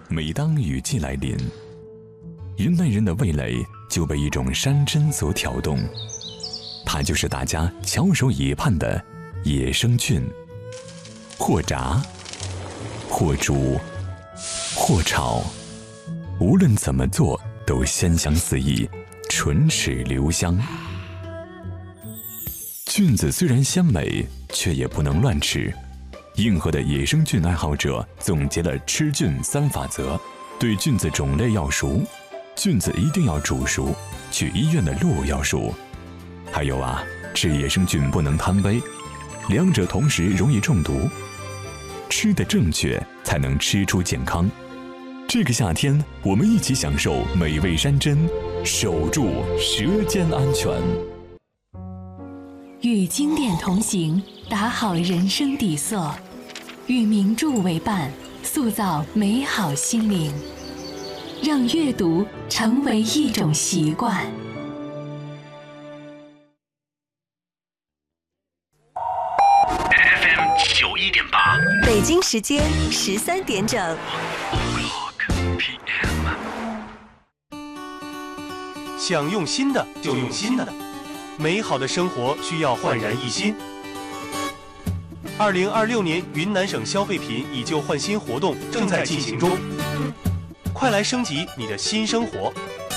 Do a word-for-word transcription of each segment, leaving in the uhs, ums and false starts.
每当雨季来临，云南人的味蕾就被一种山珍所挑动，它就是大家翘首以盼的野生菌。或炸，或煮，或炒，无论怎么做都鲜香四溢，唇齿留香。菌子虽然鲜美，却也不能乱吃。硬核的野生菌爱好者总结了吃菌三法则：对菌子种类要熟，菌子一定要煮熟，去医院的路要熟。还有啊，吃野生菌不能贪杯，两者同时容易中毒。吃得正确，才能吃出健康。这个夏天，我们一起享受美味山珍，守住舌尖安全。 与经典同行，打好人生底色；与名著为伴，塑造美好心灵。让阅读成为一种习惯。 F M 九一点八， 北京时间十三点整。 P M。 想用新的就用新的，美好的生活需要焕然一新。二零二六年云南省消费品以旧换新活动正在进行中，快来升级你的新生活。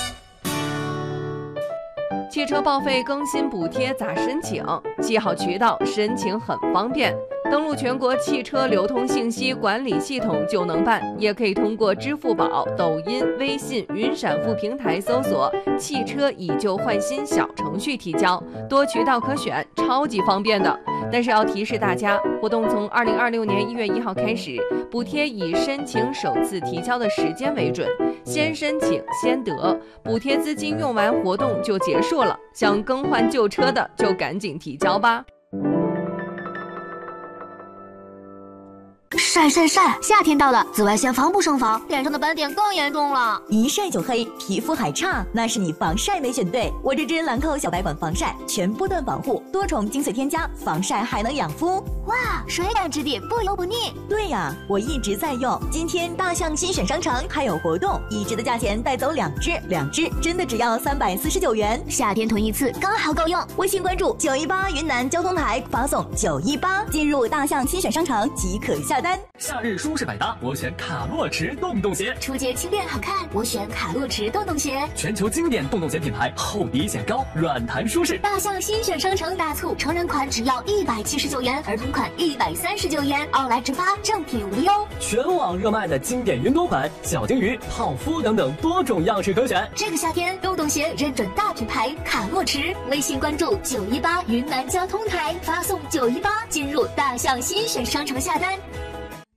汽车报废更新补贴咋申请？记好渠道，申请很方便。登录全国汽车流通信息管理系统就能办，也可以通过支付宝、抖音、微信、云闪付平台搜索“汽车以旧换新”小程序提交，多渠道可选，超级方便的。但是要提示大家，活动从二零二六年一月一号开始，补贴以申请首次提交的时间为准，先申请先得，补贴资金用完活动就结束了。想更换旧车的就赶紧提交吧。 晒晒晒！夏天到了，紫外线防不胜防，脸上的斑点更严重了。 一晒就黑，皮肤还差，那是你防晒没选对。我这支兰蔻小白管防晒，全波段防护，多重精粹添加，防晒还能养肤。 哇，水感质地，不油不腻。 对呀，我一直在用。今天大象新选商城还有活动，一支的价钱带走两支，两支真的只要三百四十九元。 夏天囤一次刚好够用。 微信关注九一八云南交通台，发送九一八进入大象新选商城即可下单。 夏日舒适百搭，我选卡洛驰洞洞鞋。 出街轻便好看，我选卡洛驰洞洞鞋。 全球经典洞洞鞋品牌，厚底显高，软弹舒适。 大象新选商城大促，成人款只要一百七十九元，儿童款一百三十九元，奥莱直发，正品无忧。 全网热卖的经典云朵款、小金鱼、泡芙等等多种样式可选。 这个夏天，洞洞鞋认准大品牌卡洛驰。微信关注九一八云南交通台，发送九一八进入大象新选商城下单。